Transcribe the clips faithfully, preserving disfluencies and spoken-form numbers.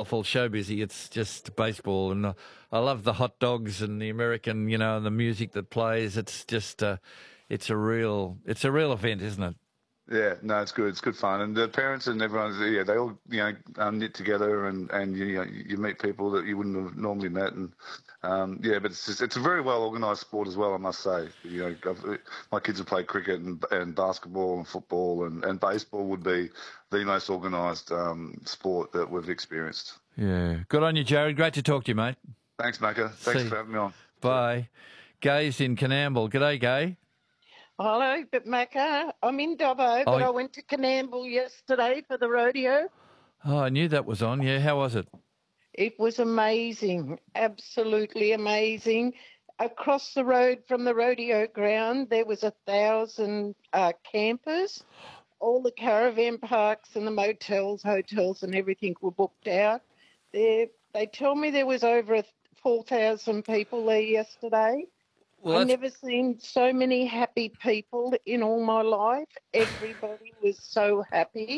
colourful show busy. It's just baseball, and uh, I love the hot dogs and the American, you know, and the music that plays. It's just, uh, it's a real, it's a real event, isn't it? Yeah, no, it's good. It's good fun, and the parents and everyone's yeah, they all you know um, knit together, and and you know you meet people that you wouldn't have normally met, and um, yeah, but it's just, it's a very well organised sport as well, I must say. You know, I've, my kids have played cricket and and basketball and football, and, and baseball would be the most organised um, sport that we've experienced. Yeah, good on you, Jared. Great to talk to you, mate. Thanks, Macca. Thanks See. for having me on. Bye. Gay's in Canamble. G'day, Gay. Hello, but Macca, I'm in Dubbo, but Oh. I went to Canamble yesterday for the rodeo. Oh, I knew that was on. Yeah, how was it? It was amazing, absolutely amazing. Across the road from the rodeo ground, there was a thousand uh, campers. All the caravan parks and the motels, hotels and everything were booked out. There, they tell me there was over four thousand people there yesterday. Well, I've that's- never seen so many happy people in all my life. Everybody was so happy.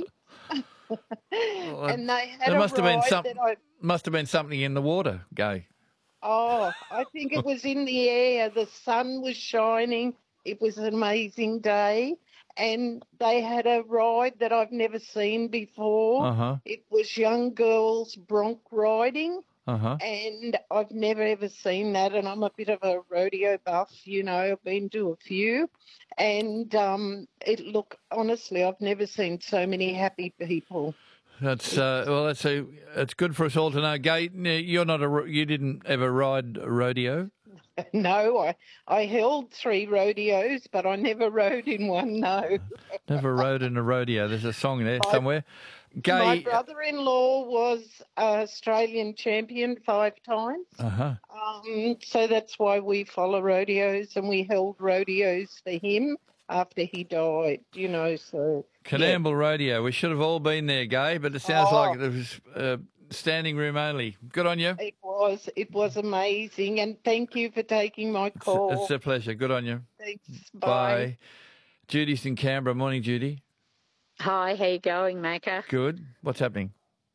Well, and they had there a must have been ride some, that I... must have been something in the water, Gay. Oh, I think it was in the air. The sun was shining. It was an amazing day. And they had a ride that I've never seen before. Uh-huh. It was young girls bronc riding. Uh-huh. And I've never ever seen that, and I'm a bit of a rodeo buff, you know, I've been to a few, and um, it look, honestly, I've never seen so many happy people. That's uh, well. That's a. It's good for us all to know. Gay, you're not a. You didn't ever ride a rodeo. No, I I held three rodeos, but I never rode in one. No, Never rode in a rodeo. There's a song there My- somewhere. Gay. my brother-in-law was Australian champion five times. Uh huh. Um, so that's why we follow rodeos, and we held rodeos for him after he died, you know, so... Canamble Rodeo. We should have all been there, Gay, but it sounds Oh. like it was uh, standing room only. Good on you. It was, it was amazing, and thank you for taking my It's, call. it's a pleasure. Good on you. Thanks, bye. Judy's in Canberra. Morning, Judy. Hi, how you going, Macca? Good. What's happening?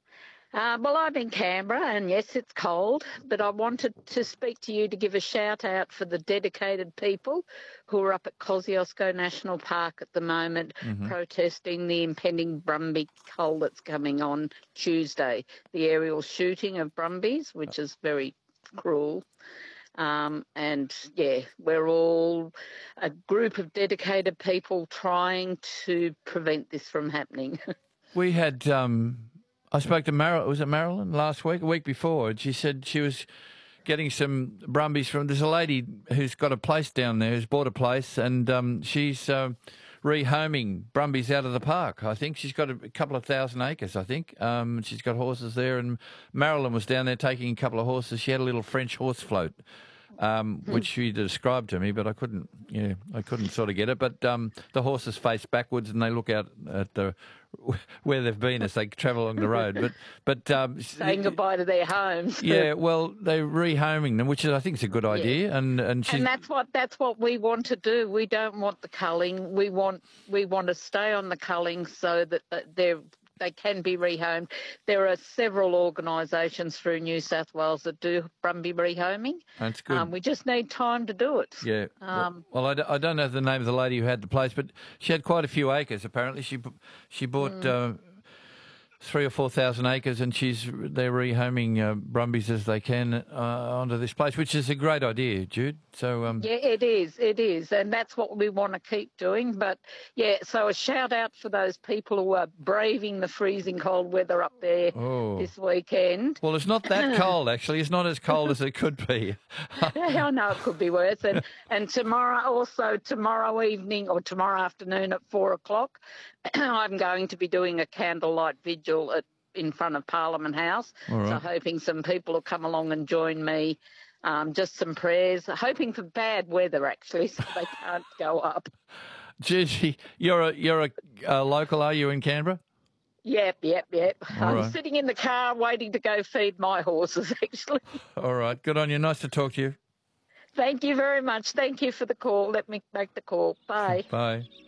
Uh, well, I'm in Canberra, and yes, it's cold, but I wanted to speak to you to give a shout out for the dedicated people who are up at Kosciuszko National Park at the moment Mhm. protesting the impending Brumby cull that's coming on Tuesday, the aerial shooting of Brumbies, which is very cruel. Um, and, yeah, we're all a group of dedicated people trying to prevent this from happening. We had, um, I spoke to Marilyn, was it Marilyn, last week, a week before, and she said she was getting some Brumbies from, there's a lady who's got a place down there, who's bought a place, and um, she's uh, rehoming Brumbies out of the park, I think. She's got a, a couple of thousand acres, I think. Um, she's got horses there, and Marilyn was down there taking a couple of horses. She had a little French horse float. Um, which she described to me, but I couldn't, yeah, I couldn't sort of get it. But um, the horses face backwards and they look out at the where they've been as they travel along the road. But, but um, Saying goodbye to their homes. yeah, well, they're rehoming them, which is, I think is a good idea. And and, she's, And that's what that's what we want to do. We don't want the culling. We want we want to stay on the culling so that that they're they can be rehomed. There are several organisations through New South Wales that do Brumby rehoming. that's good. Um, we just need time to do it. Yeah. Um, well, I, d- I don't know the name of the lady who had the place, but she had quite a few acres. Apparently, she b- she bought Mm. uh, three or four thousand acres, and she's they're rehoming uh, Brumbies as they can uh, onto this place, which is a great idea, Jude. So um, Yeah, it is. It is. And that's what we want to keep doing. But, yeah, so a shout out for those people who are braving the freezing cold weather up there Oh. this weekend. well, it's not that cold actually. It's not as cold as it could be. I know it could be worse. And, and tomorrow, also tomorrow evening or tomorrow afternoon at four o'clock, I'm going to be doing a candlelight vigil at in front of Parliament House. All right. So hoping some people will come along and join me. Um, just some prayers, hoping for bad weather actually, so they can't go up. Judy, you're a you're a, a local, are you, in Canberra? Yep, yep, yep. All I'm right. sitting in the car waiting to go feed my horses actually. All right, good on you. Nice to talk to you. Thank you very much. Thank you for the call. Let me make the call. Bye. Bye.